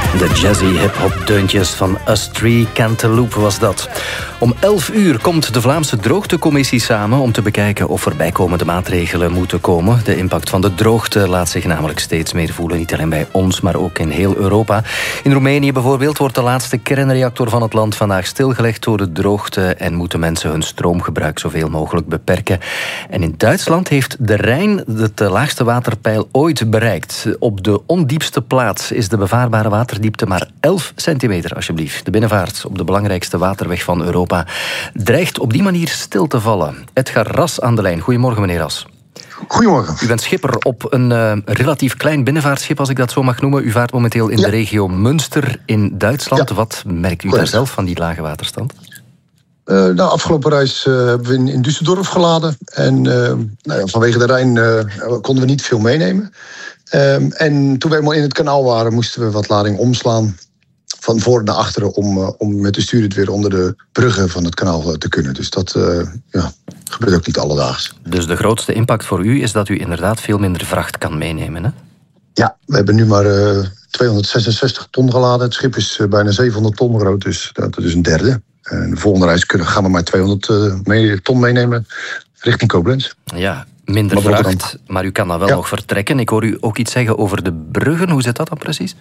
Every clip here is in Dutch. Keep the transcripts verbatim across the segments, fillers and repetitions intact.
De jazzy hip-hop deuntjes van Us Three Cantaloupe was dat. Om elf uur komt de Vlaamse droogtecommissie samen om te bekijken of er bijkomende maatregelen moeten komen. De impact van de droogte laat zich namelijk steeds meer voelen. Niet alleen bij ons, maar ook in heel Europa. In Roemenië bijvoorbeeld wordt de laatste kernreactor van het land vandaag stilgelegd door de droogte en moeten mensen hun stroomgebruik zoveel mogelijk beperken. En in Duitsland heeft de Rijn het laagste waterpeil ooit bereikt. Op de ondiepste plaats is de bevaarbare waterdiepte maar elf centimeter, alsjeblieft. De binnenvaart op de belangrijkste waterweg van Europa dreigt op die manier stil te vallen. Edgar Ras aan de lijn. Goedemorgen, meneer Ras. Goedemorgen. U bent schipper op een uh, relatief klein binnenvaartschip, als ik dat zo mag noemen. U vaart momenteel in ja. de regio Münster in Duitsland. Ja. Wat merkt u Correct. daar zelf van die lage waterstand? Uh, nou, afgelopen reis uh, hebben we in, in Düsseldorf geladen. En uh, nou ja, vanwege de Rijn uh, konden we niet veel meenemen. Um, en toen we helemaal in het kanaal waren, moesten we wat lading omslaan. Van voor naar achteren om, uh, om met de stuur het weer onder de bruggen van het kanaal te kunnen. Dus dat uh, ja, gebeurt ook niet alledaags. Dus de grootste impact voor u is dat u inderdaad veel minder vracht kan meenemen, hè? Ja, we hebben nu maar uh, tweehonderdzesenzestig ton geladen. Het schip is uh, bijna zevenhonderd ton groot, dus dat is een derde. En de volgende reis kunnen, gaan we maar tweehonderd ton meenemen richting Koblenz. Ja, minder maar vracht, maar u kan dan wel ja. nog vertrekken. Ik hoor u ook iets zeggen over de bruggen. Hoe zit dat dan precies?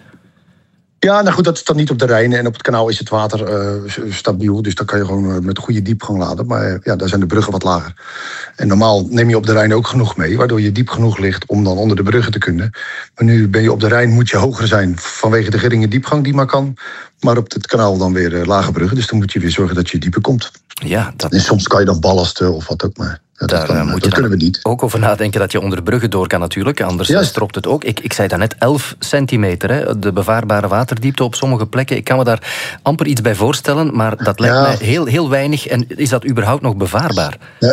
Ja, nou goed, dat is dan niet op de Rijn. En op het kanaal is het water uh, stabiel. Dus dan kan je gewoon uh, met goede diepgang laden. Maar uh, ja, daar zijn de bruggen wat lager. En normaal neem je op de Rijn ook genoeg mee, waardoor je diep genoeg ligt om dan onder de bruggen te kunnen. Maar nu ben je op de Rijn, moet je hoger zijn vanwege de geringe diepgang die maar kan. Maar op het kanaal dan weer uh, lage bruggen. Dus dan moet je weer zorgen dat je dieper komt. Ja, dat... En soms kan je dan ballasten of wat ook maar. Ja, Daar dat, dan, moet dat je kunnen we niet. Ook over nadenken dat je onder bruggen door kan natuurlijk. Anders yes. stropt het ook. Ik, ik zei daarnet elf centimeter. Hè, de bevaarbare waterdiepte op sommige plekken. Ik kan me daar amper iets bij voorstellen. Maar dat lijkt ja. mij heel, heel weinig. En is dat überhaupt nog bevaarbaar? Ja,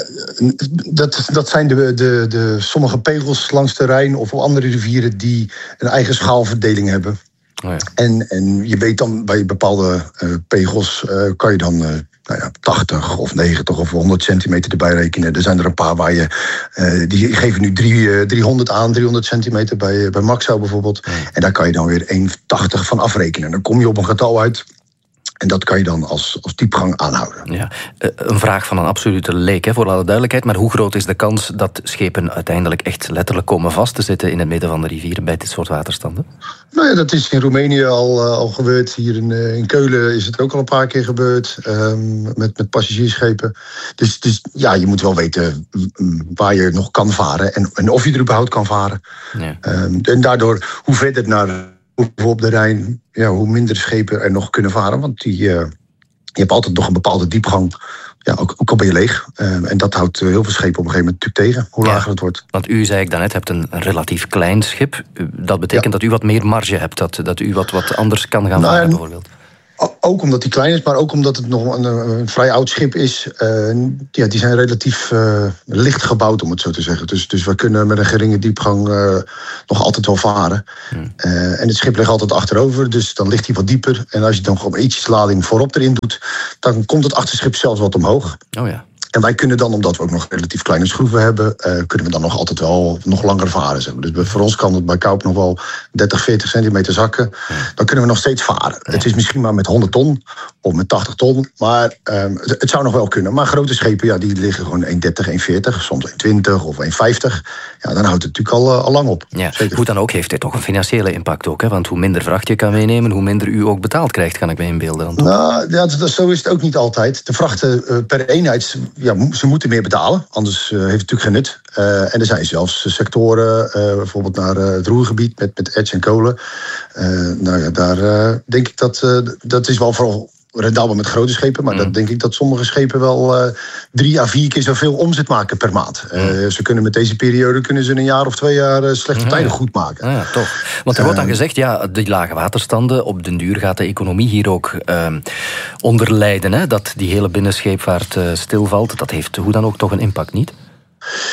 dat, dat zijn de, de, de sommige pegels langs de Rijn of andere rivieren die een eigen schaalverdeling hebben. Oh ja. en, en je weet dan bij bepaalde uh, pegels uh, kan je dan... Uh, Nou ja, tachtig of negentig of honderd centimeter erbij rekenen. Er zijn er een paar waar je... Uh, die geven nu drie, uh, driehonderd aan, driehonderd centimeter bij, uh, bij Maxau bijvoorbeeld. Ja. En daar kan je dan weer honderdtachtig van afrekenen. Dan kom je op een getal uit. En dat kan je dan als, als diepgang aanhouden. Ja, een vraag van een absolute leek, hè, voor alle duidelijkheid. Maar hoe groot is de kans dat schepen uiteindelijk echt letterlijk komen vast te zitten in het midden van de rivieren bij dit soort waterstanden? Nou ja, dat is in Roemenië al, uh, al gebeurd. Hier in, uh, in Keulen is het ook al een paar keer gebeurd. Um, met, met passagiersschepen. Dus, dus ja, je moet wel weten waar je nog kan varen. En, en of je er überhaupt kan varen. Ja. Um, en daardoor, hoe verder naar... op de Rijn, ja, hoe minder schepen er nog kunnen varen. Want die, uh, je hebt altijd nog een bepaalde diepgang. Ja, ook, ook al ben je leeg. Uh, en dat houdt uh, heel veel schepen op een gegeven moment natuurlijk tegen. Hoe lager ja, het wordt. Want u, zei ik daarnet, hebt een relatief klein schip. Dat betekent ja. dat u wat meer marge hebt. Dat, dat u wat, wat anders kan gaan nou, varen bijvoorbeeld. Ook omdat die klein is, maar ook omdat het nog een, een vrij oud schip is. Uh, ja, die zijn relatief uh, licht gebouwd, om het zo te zeggen. Dus, dus we kunnen met een geringe diepgang uh, nog altijd wel varen. Hmm. Uh, en het schip ligt altijd achterover, dus dan ligt hij wat dieper. En als je dan gewoon ietsjes lading voorop erin doet, dan komt het achterschip zelfs wat omhoog. Oh ja. En wij kunnen dan, omdat we ook nog relatief kleine schroeven hebben, uh, kunnen we dan nog altijd wel nog langer varen. Zeg maar. Dus voor ons kan het bij Kaup nog wel dertig, veertig centimeter zakken. Ja. Dan kunnen we nog steeds varen. Ja. Het is misschien maar met honderd ton of met tachtig ton. Maar um, het, het zou nog wel kunnen. Maar grote schepen, ja, die liggen gewoon één dertig, één veertig, soms één twintig of één vijftig. Ja, dan houdt het natuurlijk al, uh, al lang op. Ja. Hoe dan ook heeft dit toch een financiële impact ook. Hè? Want hoe minder vracht je kan meenemen, hoe minder u ook betaald krijgt, kan ik me inbeelden. Nou, ja, dat, zo is het ook niet altijd. De vrachten uh, per eenheid... Ja, ze moeten meer betalen, anders uh, heeft het natuurlijk geen nut. Uh, en er zijn zelfs sectoren, uh, bijvoorbeeld naar uh, het Roergebied met, met erts en kolen. Uh, nou ja, daar uh, denk ik dat... Uh, dat is wel vooral rendabel met grote schepen, maar mm. dat denk ik dat sommige schepen wel uh, drie à vier keer zoveel omzet maken per maand. Mm. Uh, ze kunnen met deze periode kunnen ze een jaar of twee jaar uh, slechte mm. tijden goed maken. Ah, ja, toch. Want er wordt dan gezegd, ja, die lage waterstanden, op den duur gaat de economie hier ook uh, onder lijden. Hè? Dat die hele binnenscheepvaart uh, stilvalt, dat heeft hoe dan ook toch een impact, niet?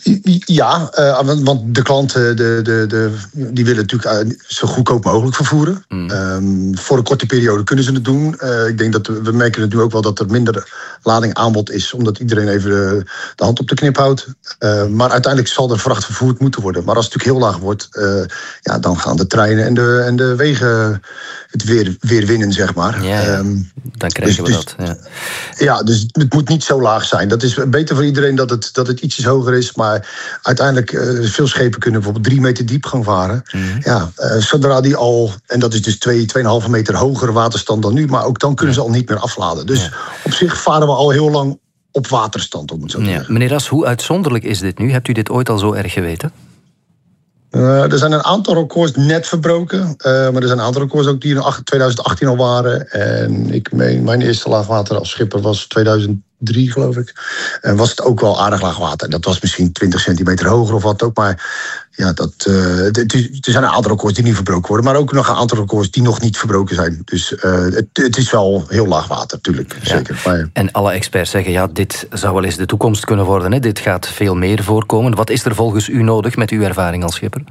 Ja, uh, want de klanten de, de, de, die willen natuurlijk uh, zo goedkoop mogelijk vervoeren. Mm. Um, voor een korte periode kunnen ze het doen. Uh, ik denk dat we, we merken het nu ook wel dat er minder lading aanbod is, omdat iedereen even de, de hand op de knip houdt. Uh, maar uiteindelijk zal er vracht vervoerd moeten worden. Maar als het natuurlijk heel laag wordt, uh, ja, dan gaan de treinen en de, en de wegen het weer, weer winnen, zeg maar. Ja, ja. Um, dan krijgen dus, we dat. Ja. ja, dus het moet niet zo laag zijn. Dat is beter voor iedereen dat het, dat het ietsjes hoger is. Maar uiteindelijk, uh, veel schepen kunnen bijvoorbeeld drie meter diep gaan varen. Mm-hmm. Ja, uh, zodra die al, en dat is dus twee, tweeënhalve meter hogere waterstand dan nu. Maar ook dan kunnen ze al niet meer afladen. Dus ja. op zich varen we al heel lang op waterstand, om het zo te ja. zeggen. Meneer Ras, hoe uitzonderlijk is dit nu? Hebt u dit ooit al zo erg geweten? Uh, er zijn een aantal records net verbroken. Uh, maar er zijn een aantal records ook die in twintig achttien al waren. En ik meen, mijn eerste laagwater als schipper was tweeduizend drie, geloof ik. En was het ook wel aardig laag water. Dat was misschien twintig centimeter hoger of wat ook. Maar ja, dat, uh, er zijn een aantal records die niet verbroken worden. Maar ook nog een aantal records die nog niet verbroken zijn. Dus uh, het, het is wel heel laag water, natuurlijk. Ja. Zeker. Maar, en alle experts zeggen, ja, dit zou wel eens de toekomst kunnen worden. Hè? Dit gaat veel meer voorkomen. Wat is er volgens u nodig met uw ervaring als schipper?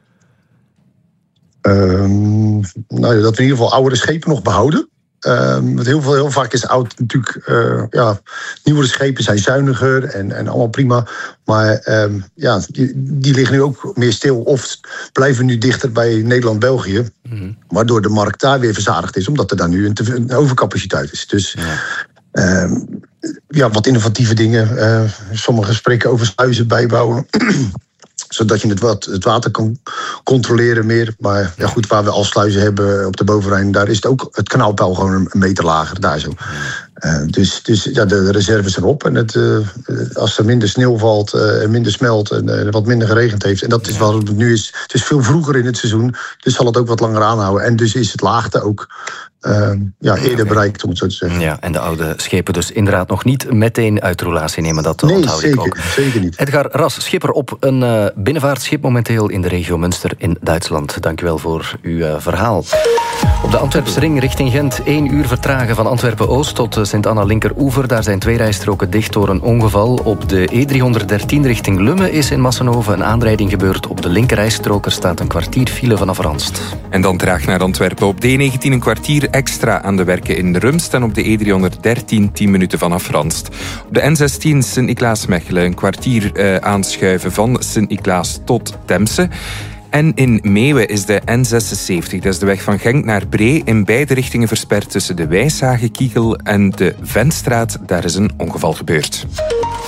Um, nou, dat we in ieder geval oudere schepen nog behouden. Um, want heel, veel, heel vaak is oud natuurlijk... Uh, ja, nieuwere schepen zijn zuiniger en, en allemaal prima. Maar um, ja, die, die liggen nu ook meer stil. Of blijven nu dichter bij Nederland-België. Mm-hmm. Waardoor de markt daar weer verzadigd is. Omdat er daar nu een, te, een overcapaciteit is. Dus ja, um, ja wat innovatieve dingen. Uh, sommige spreken over sluizen bijbouwen. Zodat je het, wat, het water kan controleren meer. Maar ja, goed, waar we al sluizen hebben op de Bovenrijn, daar is het ook het kanaalpeil gewoon een meter lager. Daar zo. Uh, dus dus ja, de, de reserves erop. En het, uh, als er minder sneeuw valt en uh, minder smelt en uh, wat minder geregend heeft. En dat is wat het nu is. Het is veel vroeger in het seizoen. Dus zal het ook wat langer aanhouden. En dus is het laagte ook uh, ja, eerder okay. bereikt, om het zo te zeggen. Ja, en de oude schepen dus inderdaad nog niet meteen uit roulatie nemen. Dat nee, onthoud zeker, ik ook. zeker niet. Edgar Ras, schipper op een uh, binnenvaartschip momenteel in de regio Münster in Duitsland. Dank u wel voor uw uh, verhaal. Op de Antwerpse ring richting Gent één uur vertragen van Antwerpen-Oost tot Sint-Anna linkeroever. Daar zijn twee rijstroken dicht door een ongeval. Op de E driehonderddertien richting Lummen is in Massenhoven een aanrijding gebeurd. Op de linkerrijstrook er staat een kwartier file vanaf Ranst. En dan traag naar Antwerpen. Op de E negentien een kwartier extra aan de werken in Rumst. En op de E driehonderddertien tien minuten vanaf Ranst. Op de N zestien Sint-Niklaas-Mechelen een kwartier uh, aanschuiven van Sint-Niklaas tot Temse. En in Meeuwen is de N zesenzeventig, dat is de weg van Genk naar Bree, in beide richtingen versperd tussen de Wijshagenkiegel en de Ventstraat. Daar is een ongeval gebeurd.